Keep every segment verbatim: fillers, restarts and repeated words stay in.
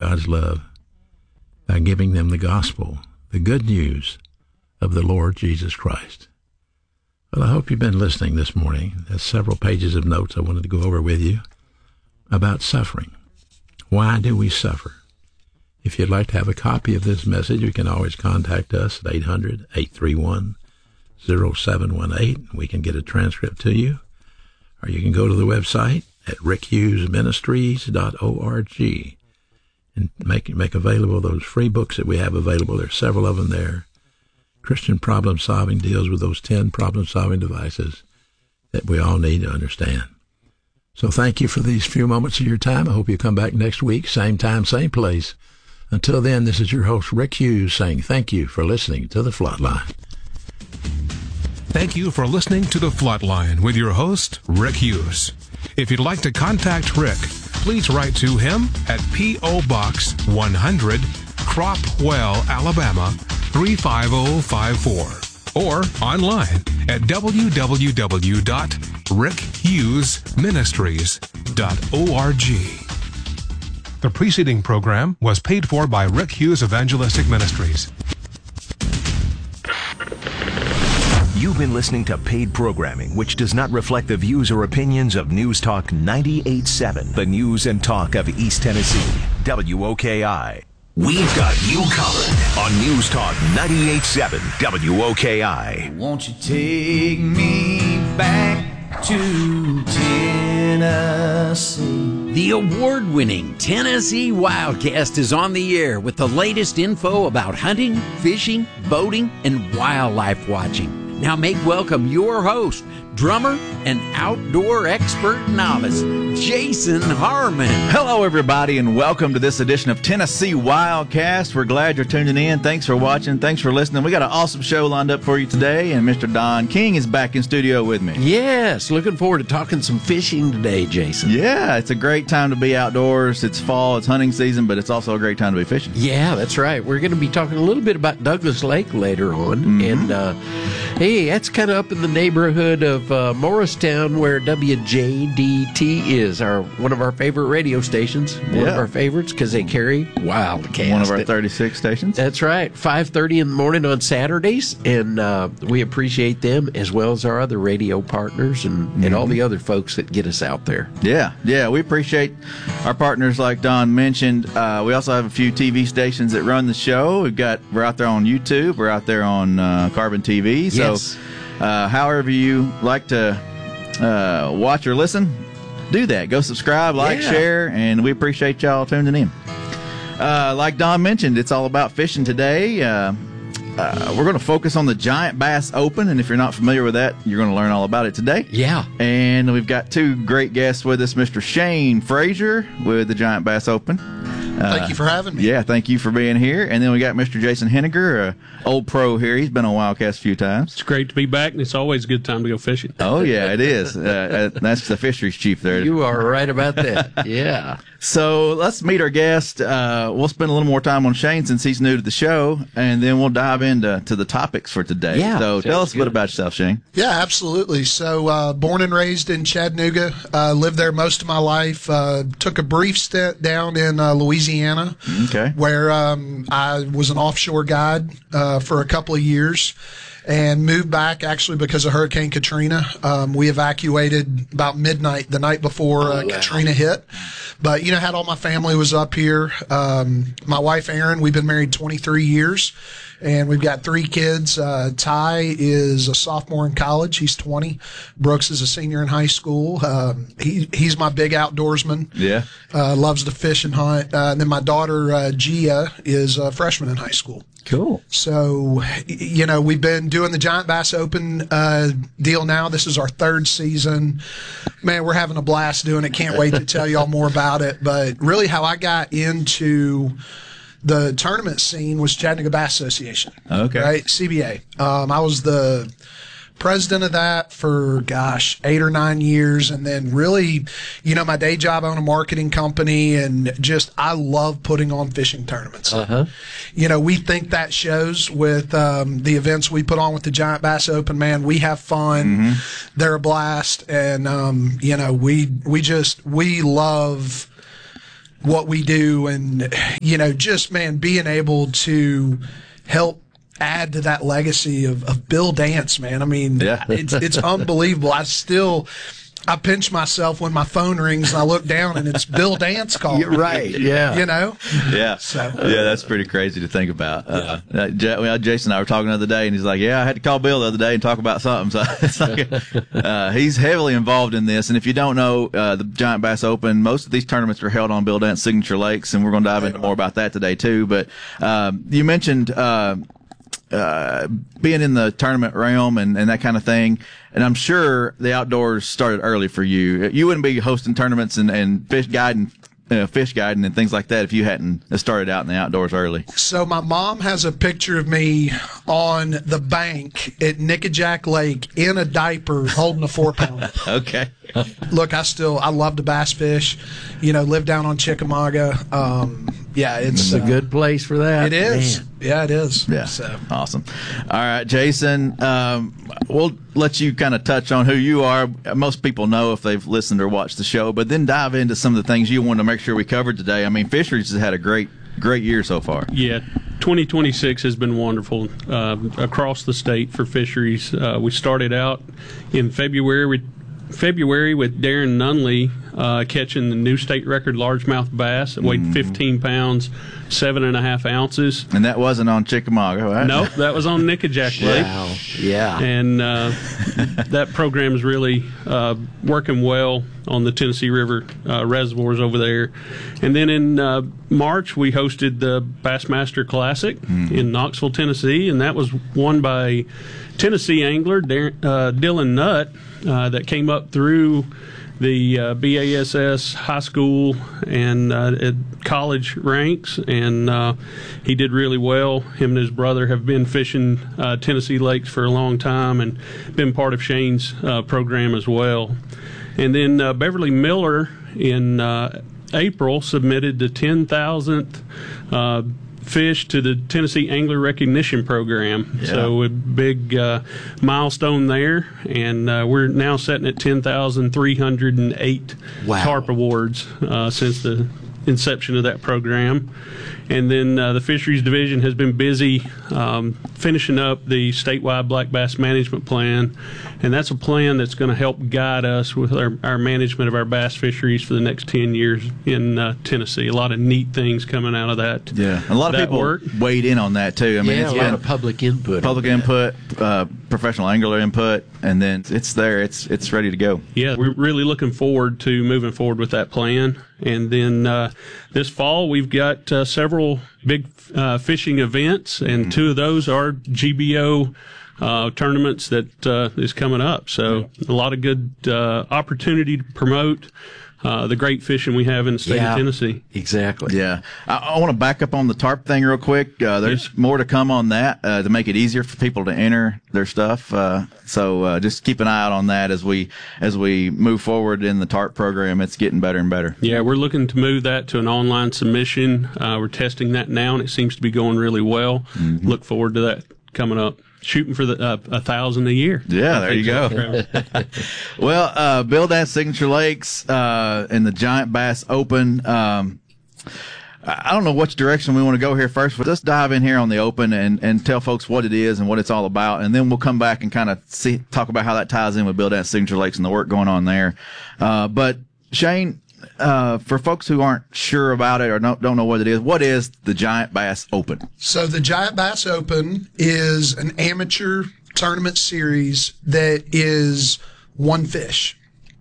God's love by giving them the gospel, the good news of the Lord Jesus Christ. Well, I hope you've been listening this morning. There's several pages of notes I wanted to go over with you about suffering. Why do we suffer? If you'd like to have a copy of this message, you can always contact us at eight hundred, eight three one, zero seven one eight. We can get a transcript to you. Or you can go to the website at rick hughes ministries dot org and make make available those free books that we have available. There's several of them there. Christian Problem Solving deals with those ten problem-solving devices that we all need to understand. So thank you for these few moments of your time. I hope you come back next week, same time, same place. Until then, this is your host, Rick Hughes, saying thank you for listening to The Flatline. Thank you for listening to The Flatline with your host, Rick Hughes. If you'd like to contact Rick, please write to him at P O. Box one hundred, Cropwell, Alabama, three five zero five four, or online at w w w dot rick hughes ministries dot org. The preceding program was paid for by Rick Hughes Evangelistic Ministries. You've been listening to paid programming which does not reflect the views or opinions of News Talk ninety-eight point seven, the news and talk of East Tennessee, W O K I. We've got you covered on News Talk ninety-eight point seven W O K I. Won't you take me back to Tennessee? The award-winning Tennessee Wildcast is on the air with the latest info about hunting, fishing, boating, and wildlife watching. Now make welcome your host, drummer and outdoor expert novice, Jason Harmon. Hello, everybody, and welcome to this edition of Tennessee Wildcast. We're glad you're tuning in. Thanks for watching. Thanks for listening. We got an awesome show lined up for you today, and Mister Don King is back in studio with me. Yes, looking forward to talking some fishing today, Jason. Yeah, it's a great time to be outdoors. It's fall, it's hunting season, but it's also a great time to be fishing. Yeah, that's right. We're going to be talking a little bit about Douglas Lake later on, mm-hmm. and uh, hey, that's kind of up in the neighborhood of uh, Morristown, where W J D T is, our one of our favorite radio stations. One yeah. of our favorites because they carry Wildcast. One of our thirty-six stations. That's right. five thirty in the morning on Saturdays, and uh, we appreciate them as well as our other radio partners and, mm-hmm. and all the other folks that get us out there. Yeah, yeah, we appreciate our partners like Don mentioned. Uh, we also have a few T V stations that run the show. We've got we're out there on YouTube. We're out there on uh, Carbon T V. So, yes. uh, however you like to uh, watch or listen, do that. Go subscribe, like, yeah. share, and we appreciate y'all tuning in. Uh, like Don mentioned, it's all about fishing today. Uh, uh, we're going to focus on the Giant Bass Open, and if you're not familiar with that, you're going to learn all about it today. Yeah. And we've got two great guests with us, Mister Shane Frazier with the Giant Bass Open. Uh, thank you for having me. Yeah, thank you for being here. And then we got Mister Jason Henniger, uh, old pro here. He's been on Wildcast a few times. It's great to be back, and it's always a good time to go fishing. Oh, yeah, it is. Uh, uh, that's the fisheries chief there. You are right about that. Yeah. So let's meet our guest. Uh, we'll spend a little more time on Shane since he's new to the show, and then we'll dive into to the topics for today. Yeah, so tell us a good. bit about yourself, Shane. Yeah, absolutely. So uh, born and raised in Chattanooga, uh, lived there most of my life. Uh, took a brief stint down in uh, Louisiana, okay, where um, I was an offshore guide uh, for a couple of years. And moved back actually because of Hurricane Katrina. Um, we evacuated about midnight the night before uh, oh, wow. Katrina hit. But, you know, had all my family was up here. Um, my wife, Erin, we've been married twenty-three years. And we've got three kids. Uh, Ty is a sophomore in college. He's twenty. Brooks is a senior in high school. Um, he, he's my big outdoorsman. Yeah. Uh, loves to fish and hunt. Uh, and then my daughter, uh, Gia, is a freshman in high school. Cool. So, you know, we've been doing the Giant Bass Open uh, deal now. This is our third season. Man, we're having a blast doing it. Can't wait to tell y'all more about it. But really how I got into the tournament scene was Chattanooga Bass Association. Okay. Right? C B A. Um, I was the president of that for, gosh, eight or nine years. And then really, you know, my day job, I own a marketing company, and just, I love putting on fishing tournaments. Uh-huh. You know, we think that shows with um, the events we put on with the Giant Bass Open. Man, we have fun. Mm-hmm. They're a blast. And, um, you know, we, we just, we love what we do, and you know, just man, being able to help add to that legacy of, of Bill Dance, man. I mean, Yeah. it's it's unbelievable. I still. I pinch myself when my phone rings and I look down and it's Bill Dance calling. You're right. Yeah. You know? Yeah. So. Yeah, that's pretty crazy to think about. Uh, uh, J- well, Jason and I were talking the other day, and he's like, yeah, I had to call Bill the other day and talk about something. So it's like, uh, he's heavily involved in this. And if you don't know, uh, the Giant Bass Open, most of these tournaments are held on Bill Dance Signature Lakes, and we're going to dive into more about that today, too. But um, you mentioned uh, uh, being in the tournament realm and, and that kind of thing. And I'm sure the outdoors started early for you. You wouldn't be hosting tournaments and, and fish guiding, uh, fish guiding and things like that if you hadn't started out in the outdoors early. So my mom has a picture of me on the bank at Nickajack Lake in a diaper holding a four pounder. Okay. Look, I still, I love to bass fish, you know, live down on Chickamauga. Um, yeah, it's, It's a uh, good place for that. It is. Man. Yeah, it is. Yeah. So. Awesome. All right, Jason, um, we'll let you kind of touch on who you are. Most people know if they've listened or watched the show, but then dive into some of the things you want to make sure we covered today. I mean, Fisheries has had a great, great year so far. Yeah, twenty twenty-six has been wonderful uh, across the state for fisheries. Uh, we started out in February with, February with Darren Nunley uh, catching the new state record largemouth bass that weighed fifteen pounds, seven and a half ounces. And that wasn't on Chickamauga, right? Nope, that was on Nickajack Lake. Wow. Yeah. And uh, that program is really uh, working well on the Tennessee River uh, reservoirs over there. And then in uh, March, we hosted the Bassmaster Classic mm-hmm. in Knoxville, Tennessee, and that was won by Tennessee angler Dar- uh, Dylan Nutt uh, that came up through the uh, B A S S high school and uh, at college ranks, and uh, he did really well. Him and his brother have been fishing uh, Tennessee lakes for a long time and been part of Shane's uh, program as well. And then uh, Beverly Miller in uh, April submitted the ten thousandth uh, fish to the Tennessee Angler Recognition Program. Yeah. So a big uh, milestone there, and uh, we're now sitting at ten thousand three hundred eight Wow. TARP awards uh, since the inception of that program. And then uh, the Fisheries Division has been busy um, finishing up the statewide black bass management plan, and that's a plan that's going to help guide us with our, our management of our bass fisheries for the next ten years in uh, Tennessee. A lot of neat things coming out of that. Yeah. A lot of that people work. weighed in on that, too. I mean, yeah, it's a lot been of public input. public on that. input, uh, professional angler input, and then it's there. It's it's ready to go. Yeah, we're really looking forward to moving forward with that plan. And then uh, this fall, we've got uh, several big uh, fishing events, and mm-hmm. two of those are G B O uh, tournaments that uh, is coming up. So a lot of good uh, opportunity to promote uh, the great fishing we have in the state Yeah, of Tennessee. Exactly. Yeah. I, I want to back up on the TARP thing real quick. Uh, there's Yes. more to come on that uh, to make it easier for people to enter their stuff. Uh, so uh, just keep an eye out on that as we as we move forward in the TARP program. It's getting better and better. Yeah, we're looking to move that to an online submission. Uh, we're testing that now, and it seems to be going really well. Mm-hmm. Look forward to that coming up. Shooting for the uh, a thousand a year. Yeah, I there you think go. so. Well, uh, Bill Dance Signature Lakes uh, and the Giant Bass Open. Um, I don't know which direction we want to go here first, but let's dive in here on the Open and, and tell folks what it is and what it's all about, and then we'll come back and kind of see talk about how that ties in with Bill Dance Signature Lakes and the work going on there. Uh, but Shane, uh, for folks who aren't sure about it or don't, don't know what it is, what is the Giant Bass Open? So the Giant Bass Open is an amateur tournament series that is one fish.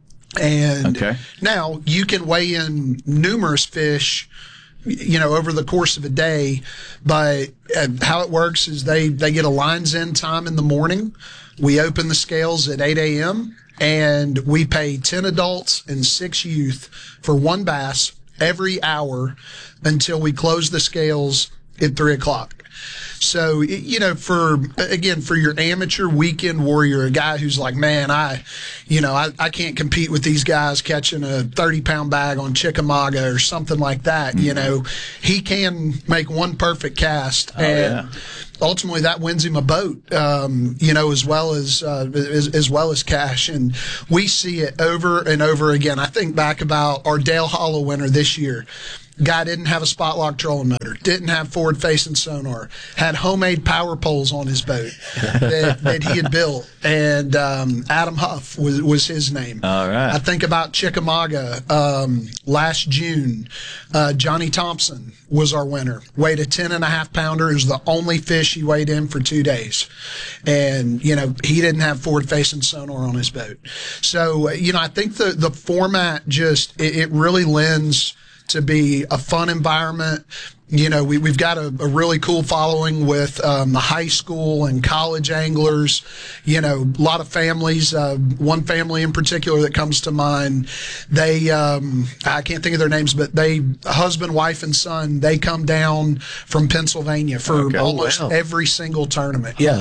And Okay. now you can weigh in numerous fish, you know, over the course of a day. But uh, how it works is they, they get a lines in time in the morning. We open the scales at eight a.m. and we pay ten adults and six youth for one bass every hour until we close the scales at three o'clock. So, you know, for, again, for your amateur weekend warrior, a guy who's like, man, I, you know, I, I can't compete with these guys catching a thirty pound bag on Chickamauga or something like that. Mm-hmm. You know, he can make one perfect cast. Oh, and yeah. ultimately that wins him a boat, um, you know, as well as, uh, as, as well as cash. And we see it over and over again. I think back about our Dale Hollow winner this year. Guy didn't have a spot lock trolling motor, didn't have forward facing sonar, had homemade power poles on his boat that, that he had built. And um, Adam Huff was, was his name. All right. I think about Chickamauga um, last June. Uh, Johnny Thompson was our winner. Weighed a ten and a half pounder. It was the only fish he weighed in for two days. And, you know, he didn't have forward facing sonar on his boat. So, you know, I think the, the format just, it, it really lends to be a fun environment. You know, we, we've got a, a really cool following with um, the high school and college anglers. You know, a lot of families. Uh, one family in particular that comes to mind, they, um, I can't think of their names, but they, husband, wife, and son, they come down from Pennsylvania for Okay. almost Oh, wow. every single tournament. Yeah.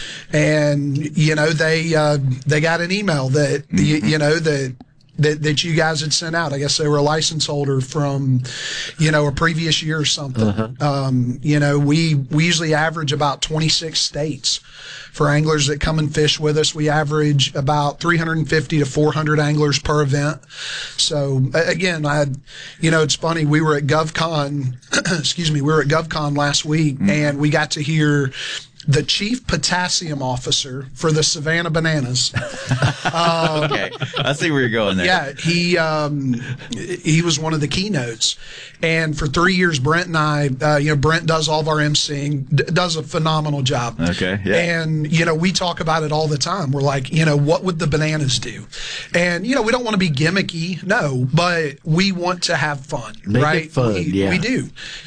And, you know, they, uh, they got an email that, Mm-hmm. you, you know, that, that that you guys had sent out. I guess they were a license holder from, you know, a previous year or something. Uh-huh. Um, you know, we we usually average about twenty-six states for anglers that come and fish with us. We average about three hundred fifty to four hundred anglers per event. So a- again, I, you know, it's funny. We were at GovCon, excuse me, we were at GovCon last week, Mm-hmm. and we got to hear the chief potassium officer for the Savannah Bananas. um, Okay, I see where you're going there. yeah, he um, he was one of the keynotes, and for three years, Brent and I, uh, you know, Brent does all of our emceeing, d- does a phenomenal job. Okay, yeah. And you know, we talk about it all the time. We're like, you know, what would the Bananas do? And you know, we don't want to be gimmicky, no, but we want to have fun, Make it right? fun, we, yeah. we do.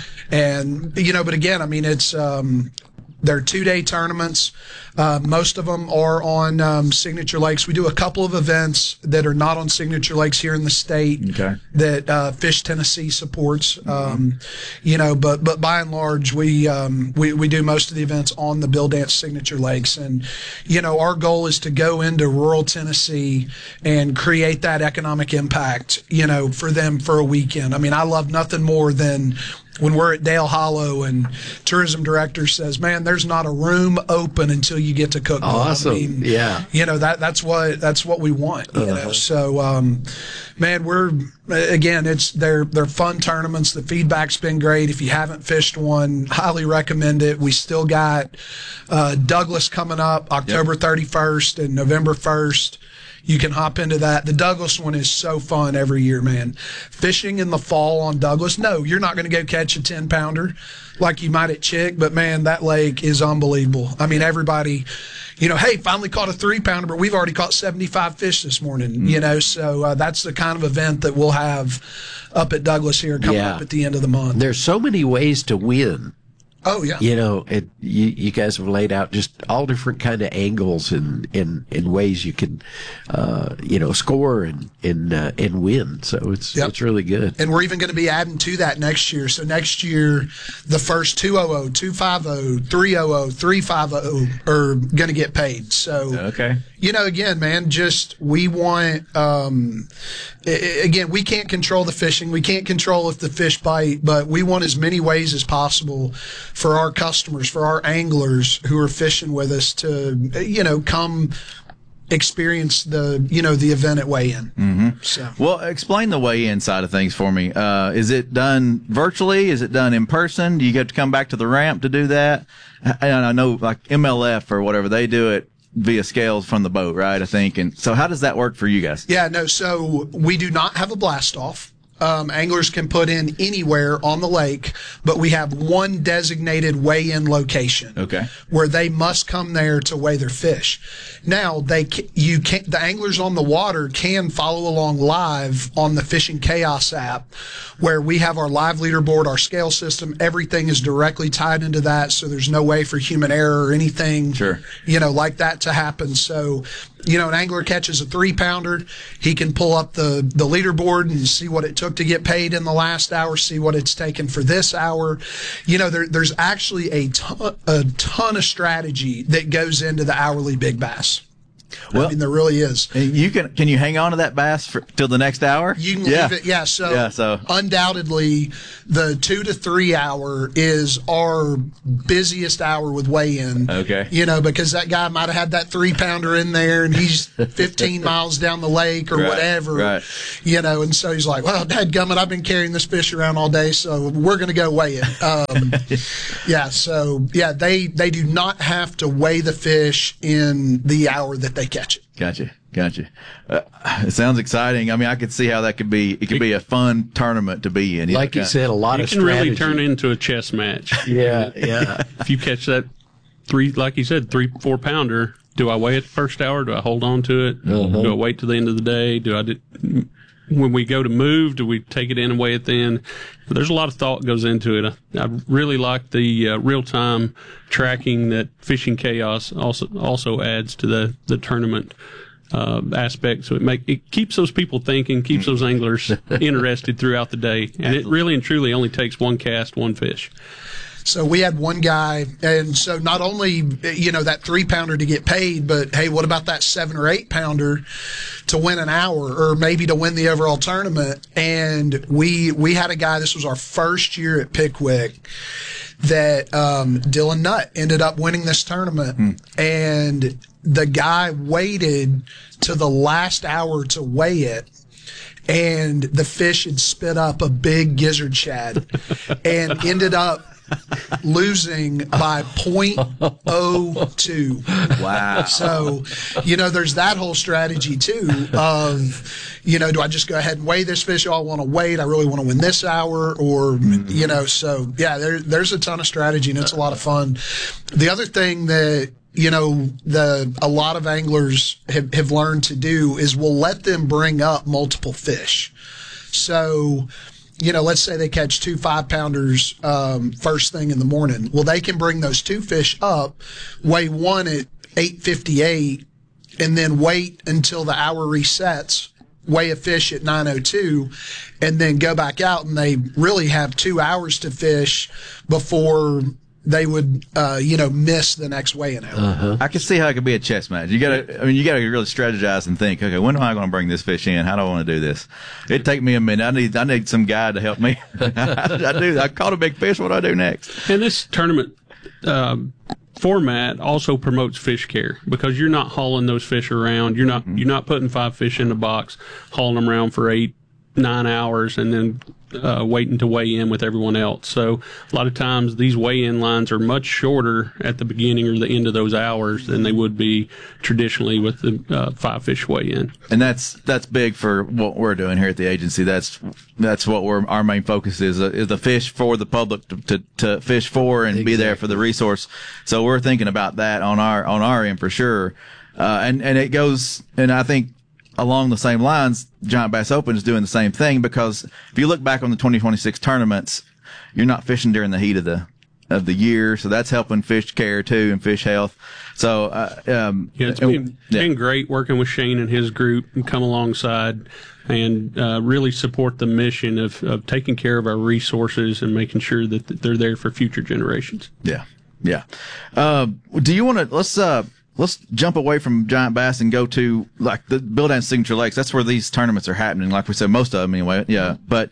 And you know, but again, I mean, it's. Um, They're two-day tournaments. Uh, most of them are on um, Signature Lakes. We do a couple of events that are not on Signature Lakes here in the state Okay. that uh, Fish Tennessee supports. Um, you know, but but by and large, we um, we we do most of the events on the Bill Dance Signature Lakes, and you know, our goal is to go into rural Tennessee and create that economic impact. You know, for them for a weekend. I mean, I love nothing more than when we're at Dale Hollow and tourism director says, man, there's not a room open until you get to Cookville. Awesome. I mean, Yeah. you know, that, that's what, that's what we want, you know? So, um, man, we're, again, it's, they're, they're fun tournaments. The feedback's been great. If you haven't fished one, highly recommend it. We still got, uh, Douglas coming up October thirty-first and November first. You can hop into that. The Douglas one is so fun every year, man. Fishing in the fall on Douglas, no, you're not going to go catch a ten pounder like you might at Chick, but man, that lake is unbelievable. I mean, everybody, you know, hey, finally caught a three pounder, but we've already caught seventy-five fish this morning, mm. you know, so uh, that's the kind of event that we'll have up at Douglas here coming Yeah. up at the end of the month. There's so many ways to win. Oh, yeah. You know, it, you, you guys have laid out just all different kind of angles and, and, and ways you can, uh, you know, score and, and, uh, and win. So it's, Yep. it's really good. And we're even going to be adding to that next year. So next year, the first two hundred, two fifty, three hundred, three fifty are going to get paid. So, Okay. you know, again, man, just we want, um, I- I- again, we can't control the fishing. We can't control if the fish bite, but we want as many ways as possible for our customers, for our anglers who are fishing with us to, you know, come experience the, you know, the event at Weigh-In. Mm-hmm. So. Well, explain the weigh-in side of things for me. Uh, is it done virtually? Is it done in person? Do you get to come back to the ramp to do that? And I know like M L F or whatever, they do it via scales from the boat, right? I think. And so how does that work for you guys? Yeah, no, so we do not have a blast off. Um, anglers can put in anywhere on the lake, but we have one designated weigh-in location. Okay. Where they must come there to weigh their fish. Now, they ca- you can the anglers on the water can follow along live on the Fishing Chaos app, where we have our live leaderboard, our scale system. Everything is directly tied into that, so there's no way for human error or anything, Sure. you know, like that to happen. So, you know, an angler catches a three pounder, he can pull up the, the leaderboard and see what it took to get paid in the last hour, see what it's taken for this hour. You know, there, there's actually a ton, a ton of strategy that goes into the hourly big bass. Well, I mean, there really is. You can can you hang on to that bass for, till the next hour? You can yeah. leave it, yeah. So, yeah, so undoubtedly, the two to three hour is our busiest hour with weigh-in. Okay. You know, because that guy might have had that three pounder in there, and he's fifteen miles down the lake or right, whatever. Right. You know, and so he's like, "Well, dadgummit, I've been carrying this fish around all day, so we're going to go weigh it." Um, yeah. So yeah, they they do not have to weigh the fish in the hour that they catch it. Gotcha, gotcha. Uh, it sounds exciting. I mean, I could see how that could be. It could be a fun tournament to be in. Like you said, a lot you of can strategy. really turn into a chess match. Yeah, yeah. If you catch that three, like you said, three, four pounder, do I weigh it the first hour? Do I hold on to it? Uh-huh. Do I wait till the end of the day? Do I do, when we go to move, do we take it in and weigh it then? There's a lot of thought goes into it. I, I really like the uh, real time tracking that Fishing Chaos also also adds to the the tournament uh, aspect. So it make it keeps those people thinking, keeps those anglers interested throughout the day, and it really and truly only takes one cast, one fish. So we had one guy, and so not only, you know, that three pounder to get paid, but hey, what about that seven or eight pounder to win an hour or maybe to win the overall tournament? And we, we had a guy, this was our first year at Pickwick, that, um, Dylan Nutt ended up winning this tournament. Hmm. And the guy waited to the last hour to weigh it. And the fish had spit up a big gizzard shad and ended up losing by point oh two. Wow. So, you know, there's that whole strategy too of, you know, do I just go ahead and weigh this fish? Oh, I want to wait. I really want to win this hour or, mm-hmm. you know, so yeah, there, there's a ton of strategy and it's a lot of fun. The other thing that, you know, the a lot of anglers have, have learned to do is we'll let them bring up multiple fish. So, you know, let's say they catch two five pounders um, first thing in the morning. Well, they can bring those two fish up, weigh one at eight fifty-eight, and then wait until the hour resets, weigh a fish at nine oh two, and then go back out, and they really have two hours to fish before they would, uh, you know, miss the next weigh-in hour. Uh-huh. I can see how it could be a chess match. You gotta, I mean, you gotta really strategize and think, okay, when am I going to bring this fish in? How do I want to do this? It'd take me a minute. I need, I need some guy to help me. I do. I caught a big fish. What do I do next? And this tournament um, format also promotes fish care because you're not hauling those fish around. You're not, mm-hmm. you're not putting five fish in a box, hauling them around for eight, nine hours, and then uh, waiting to weigh in with everyone else. So a lot of times these weigh-in lines are much shorter at the beginning or the end of those hours than they would be traditionally with the uh, five fish weigh-in. And that's that's big for what we're doing here at the agency. That's that's what we're our main focus is uh, is the fish for the public to to, to fish for and exactly. be there for the resource. So we're thinking about that on our on our end for sure. Uh, and and it goes, and I think along the same lines, Giant Bass Open is doing the same thing because if you look back on the twenty twenty-six tournaments, you're not fishing during the heat of the of the year, so that's helping fish care too and fish health. So, uh, um, yeah, it's been, yeah. been great working with Shane and his group and come alongside and uh, really support the mission of, of taking care of our resources and making sure that they're there for future generations. Yeah, yeah. Uh, do you want to let's. Uh, Let's jump away from Giant Bass and go to like the Bildad Signature Lakes. That's where these tournaments are happening. Like we said, most of them anyway. Yeah. But,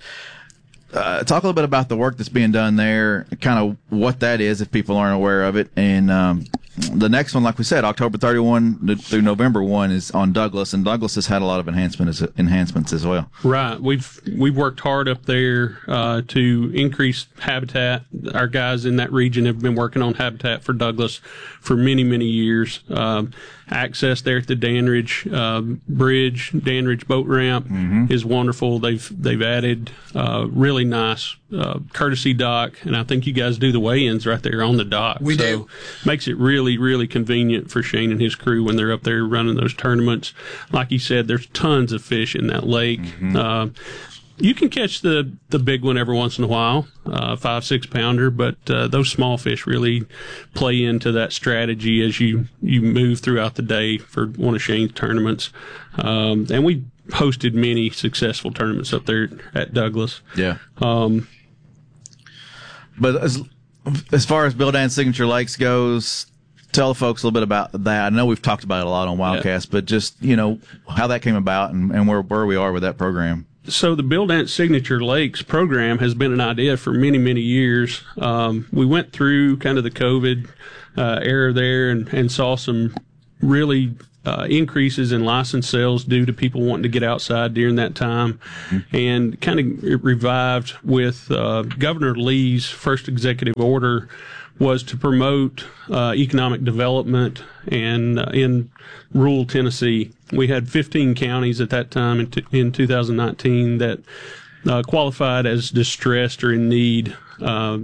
uh, talk a little bit about the work that's being done there, kind of what that is if people aren't aware of it. And, um, the next one, like we said, October thirty-first through November first is on Douglas, and Douglas has had a lot of enhancements enhancements as well. Right. We've we've worked hard up there uh, to increase habitat. Our guys in that region have been working on habitat for Douglas for many, many years. Um, access there at the Danridge uh, Bridge, Danridge Boat Ramp mm-hmm. is wonderful. They've they've added uh, really nice uh, courtesy dock, and I think you guys do the weigh-ins right there on the dock. We so do. Makes it really, really convenient for Shane and his crew when they're up there running those tournaments. Like you said, there's tons of fish in that lake. Mm-hmm. Uh, you can catch the, the big one every once in a while, uh, five, six pounder, but uh, those small fish really play into that strategy as you, you move throughout the day for one of Shane's tournaments. Um, and we hosted many successful tournaments up there at Douglas. Yeah. Um, but as as far as Bildad Signature Lakes goes, tell the folks a little bit about that. I know we've talked about it a lot on Wildcast, yeah. but just, you know, how that came about and, and where, where we are with that program. So the Bill Dance Signature Lakes program has been an idea for many, many years. Um, we went through kind of the COVID uh, era there and, and saw some really uh, increases in license sales due to people wanting to get outside during that time, mm-hmm. and kind of revived with uh, Governor Lee's first executive order was to promote uh, economic development and uh, in rural Tennessee. We had fifteen counties at that time in, t- in two thousand nineteen that uh, qualified as distressed or in need uh,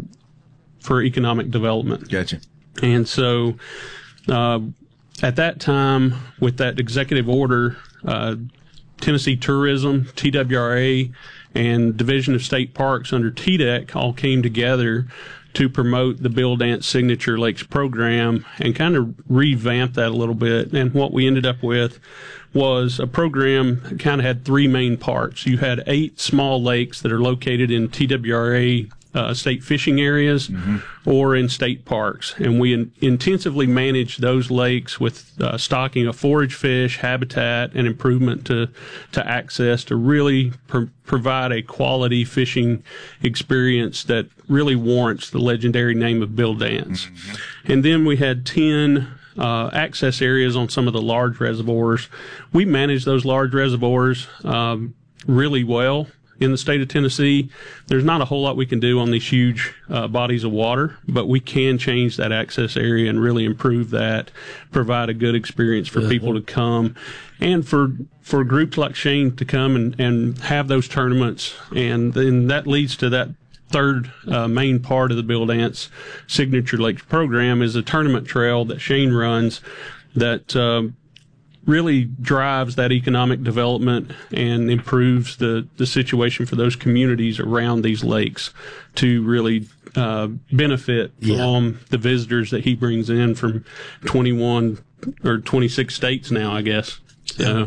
for economic development. Gotcha. And so uh, at that time, with that executive order, uh, Tennessee Tourism, T W R A, and Division of State Parks under T D E C all came together to promote the Bill Dance Signature Lakes program and kind of revamp that a little bit. And what we ended up with was a program that kind of had three main parts. You had eight small lakes that are located in T W R A uh, state fishing areas, mm-hmm. or in state parks. And we in- intensively manage those lakes with uh, stocking of forage fish, habitat, and improvement to, to access to really pr- provide a quality fishing experience that really warrants the legendary name of Bill Dance. Mm-hmm. And then we had ten uh, access areas on some of the large reservoirs. We manage those large reservoirs um, really well in the state of Tennessee. There's not a whole lot we can do on these huge uh, bodies of water, but we can change that access area and really improve that, provide a good experience for people to come, and for for groups like Shane to come and, and have those tournaments. And then that leads to that third uh, main part of the Bill Dance Signature Lakes program is a tournament trail that Shane runs that uh, really drives that economic development and improves the, the situation for those communities around these lakes to really uh, benefit yeah. from the visitors that he brings in from twenty-one or twenty-six states now, I guess. So.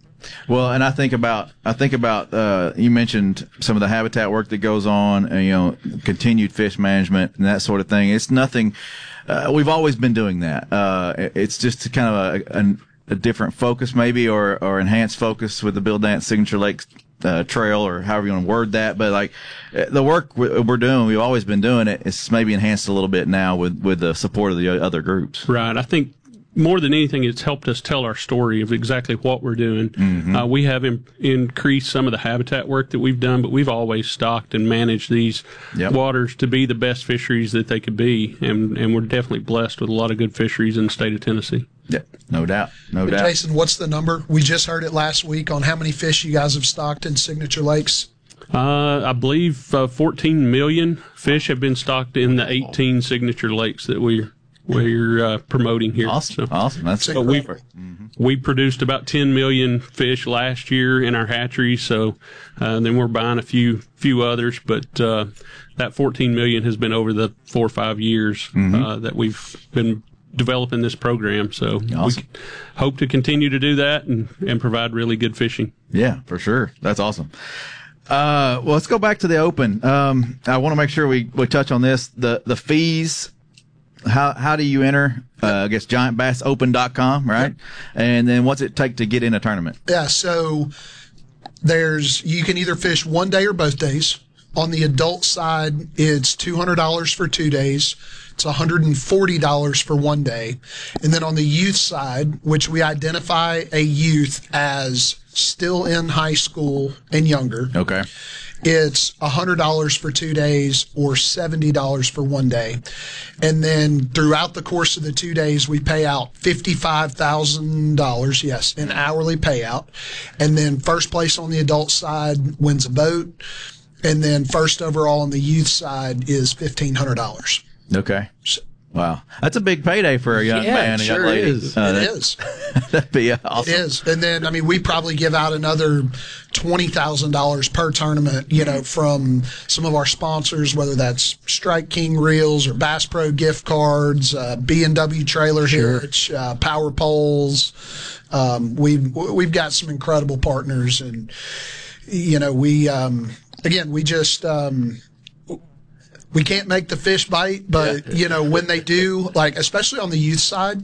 Well, and I think about I think about uh, you mentioned some of the habitat work that goes on, and, you know, continued fish management and that sort of thing. It's nothing. Uh, we've always been doing that. Uh, it's just kind of a, a a different focus maybe, or, or enhanced focus with the Bill Dance Signature Lakes uh, Trail, or however you want to word that. But like the work we're doing, we've always been doing it. It's maybe enhanced a little bit now with, with the support of the other groups. Right. I think more than anything, it's helped us tell our story of exactly what we're doing. Mm-hmm. Uh, we have in, increased some of the habitat work that we've done, but we've always stocked and managed these yep. waters to be the best fisheries that they could be. And, and we're definitely blessed with a lot of good fisheries in the state of Tennessee. Yeah, no doubt, no but doubt. Jason, what's the number? We just heard it last week on how many fish you guys have stocked in Signature Lakes. Uh, I believe uh, fourteen million fish have been stocked in the eighteen Signature Lakes that we're we're uh, promoting here. Awesome, so, awesome. That's so we mm-hmm. we produced about ten million fish last year in our hatchery. So uh, then we're buying a few few others, but uh, that fourteen million has been over the four or five years mm-hmm. uh, that we've been developing this program. So awesome. We hope to continue to do that and, and provide really good fishing. Yeah, for sure. That's awesome. Uh, well, let's go back to the Open. Um, I want to make sure we, we touch on this. The, the fees, how, how do you enter? Uh, I guess giant bass open dot com, right? Yep. And then what's it take to get in a tournament? Yeah. So there's, you can either fish one day or both days. On the adult side, it's two hundred dollars for two days. It's one hundred forty dollars for one day. And then on the youth side, which we identify a youth as still in high school and younger. Okay. It's one hundred dollars for two days or seventy dollars for one day. And then throughout the course of the two days, we pay out fifty-five thousand dollars, yes, an hourly payout. And then first place on the adult side wins a boat. And then first overall on the youth side is fifteen hundred dollars. Okay. Wow. That's a big payday for a young yeah, man and sure young lady. Is. Uh, it that, is. That'd be awesome. It is. And then, I mean, we probably give out another twenty thousand dollars per tournament, you know, from some of our sponsors, whether that's Strike King Reels or Bass Pro gift cards, uh, B and W Trailer sure. Hitch, uh, Power Poles. Um, we've, we've got some incredible partners. And, you know, we, um, again, we just, um, we can't make the fish bite, but yeah. you know, when they do, like especially on the youth side,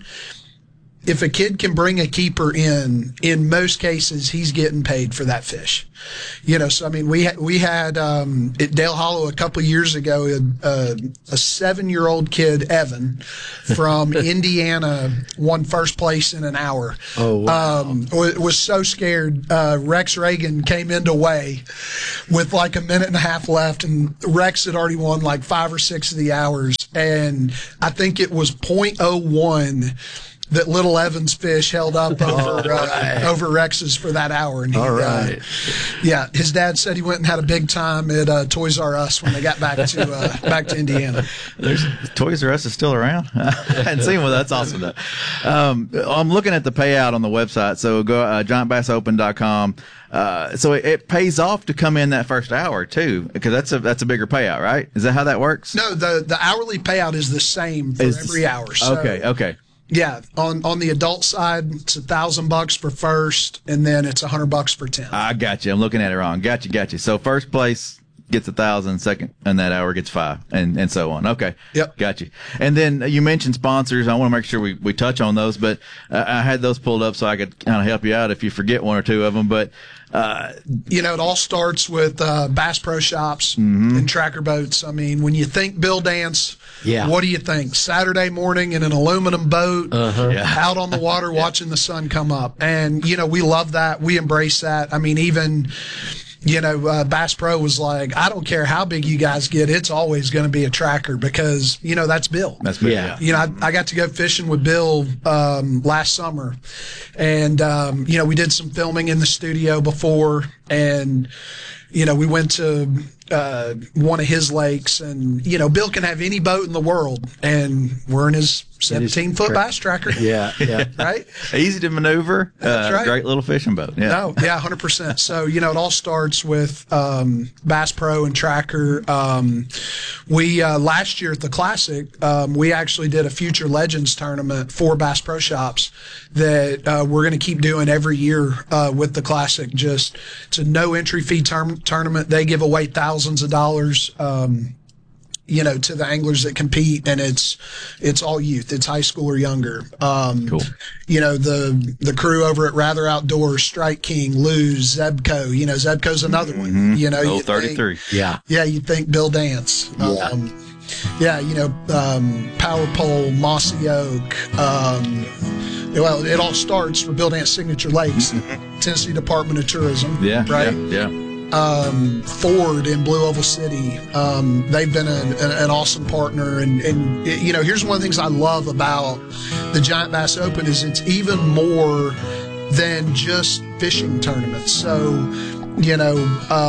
if a kid can bring a keeper in, in most cases, he's getting paid for that fish. You know, so I mean, we had, we had um, at Dale Hollow a couple of years ago, a, a seven-year-old kid, Evan, from Indiana, won first place in an hour. Oh, wow. Um, was so scared. Uh, Rex Reagan came into weigh with like a minute and a half left, and Rex had already won like five or six of the hours, and I think it was point oh one that little Evans fish held up over right. uh, over Rex's for that hour. And he, All right. uh, yeah, his dad said he went and had a big time at uh, Toys R Us when they got back to uh, back to Indiana. There's Toys R Us is still around. I hadn't seen one. That's awesome though. Um, I'm looking at the payout on the website. So go uh, giant bass open dot com. Uh, so it, it pays off to come in that first hour too, because that's a that's a bigger payout, right? Is that how that works? No, the the hourly payout is the same for Is every the, hour. So, okay, okay. Yeah, on on the adult side, it's a thousand bucks for first, and then it's a hundred bucks for ten. I got you. I'm looking at it wrong. Got you, got you. So first place gets a thousand, second, and that hour gets five, and, and so on. Okay. Yep. Got you. And then you mentioned sponsors. I want to make sure we, we touch on those, but uh, I had those pulled up so I could kind of help you out if you forget one or two of them. But uh, you know, it all starts with uh, Bass Pro Shops mm-hmm. and Tracker Boats. I mean, when you think Bill Dance, yeah. what do you think? Saturday morning in an aluminum boat, uh-huh. yeah. out on the water yeah. watching the sun come up. And, you know, we love that. We embrace that. I mean, even, you know, uh, Bass Pro was like, I don't care how big you guys get, it's always going to be a tracker because, you know, that's Bill. That's Bill, yeah. yeah. You know, I, I got to go fishing with Bill um, last summer. And, um, you know, we did some filming in the studio before. And, you know, we went to uh, one of his lakes. And, you know, Bill can have any boat in the world. And we're in his seventeen-foot bass tracker. Yeah, yeah. Right? Easy to maneuver. That's uh, right. Great little fishing boat. Yeah. No, yeah, one hundred percent. So, you know, it all starts with um, Bass Pro and Tracker. Um, we, uh, last year at the Classic, um, we actually did a Future Legends tournament for Bass Pro Shops that uh, we're going to keep doing every year uh, with the Classic. Just, it's a no entry fee term- tournament. They give away thousands of dollars. Um, you know, to the anglers that compete, and it's it's all youth. It's high school or younger. Um, cool. You know, the the crew over at Rather Outdoors, Strike King, Luz, Zebco. You know, Zebco's another mm-hmm. one. You know, oh, you thirty-three. Think, yeah. Yeah, you think Bill Dance. Yeah. Um, yeah, you know, um, Power Pole, Mossy Oak. Um, well, it all starts with Bill Dance Signature Lakes, Tennessee Department of Tourism. Yeah, right. Yeah. yeah. Um, Ford in Blue Oval City. Um, they've been a, an, an awesome partner. And, and, you know, here's one of the things I love about the Giant Bass Open is it's even more than just fishing tournaments. So, you know,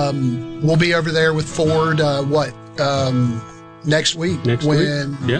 um, we'll be over there with Ford, uh, what, um, next week Next when, week. Yeah.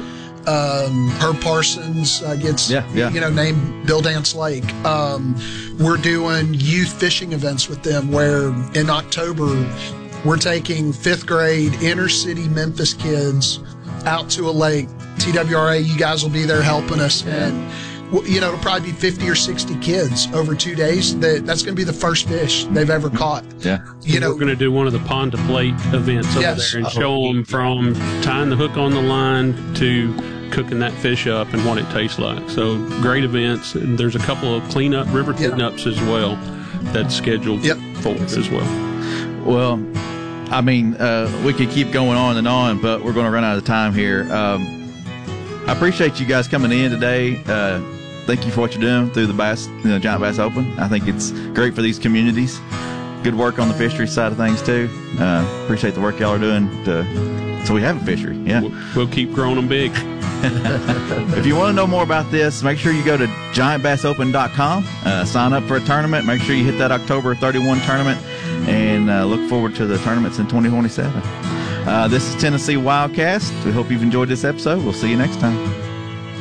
Um, Herb Parsons uh, gets, yeah, yeah. you know, named Bill Dance Lake. Um, we're doing youth fishing events with them where in October we're taking fifth grade inner city Memphis kids out to a lake. T W R A, you guys will be there helping us. And, you know, it'll probably be fifty or sixty kids over two days. That, that's going to be the first fish they've ever caught. Yeah. You know, we're going to do one of the pond to plate events over Yes. there and show them from tying the hook on the line to cooking that fish up and what it tastes like. So great events. And there's a couple of cleanup, river Yeah. cleanups as well that's scheduled Yep. for it as well. Well, I mean, uh, we could keep going on and on, but we're going to run out of time here. Um, I appreciate you guys coming in today. Uh, thank you for what you're doing through the Bass, you know, Giant Bass Open. I think it's great for these communities. Good work on the fishery side of things too. Uh, appreciate the work y'all are doing to, so we have a fishery. Yeah. We'll, we'll keep growing them big. If you want to know more about this, make sure you go to giant bass open dot com, uh, sign up for a tournament. Make sure you hit that October thirty-first tournament, and uh, look forward to the tournaments in twenty twenty-seven. Uh, this is Tennessee Wildcast. We hope you've enjoyed this episode. We'll see you next time.